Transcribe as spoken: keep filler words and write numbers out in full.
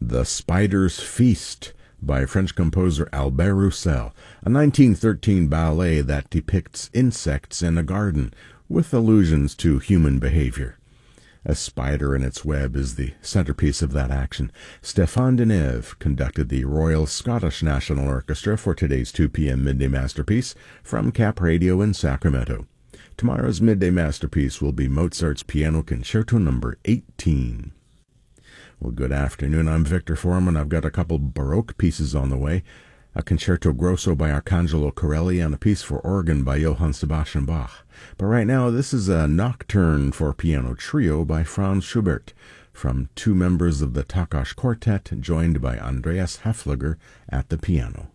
The Spider's Feast by French composer Albert Roussel, a nineteen thirteen ballet that depicts insects in a garden with allusions to human behavior. A spider in its web is the centerpiece of that action. Stéphane Deneuve conducted the Royal Scottish National Orchestra for today's two p.m. Midday Masterpiece from Cap Radio in Sacramento. Tomorrow's Midday Masterpiece will be Mozart's Piano Concerto number eighteen. Well, good afternoon. I'm Victor Foreman. I've got a couple Baroque pieces on the way. A Concerto Grosso by Arcangelo Corelli and a piece for organ by Johann Sebastian Bach. But right now, this is a Nocturne for Piano Trio by Franz Schubert, from two members of the Takács Quartet, joined by Andreas Häfliger at the piano.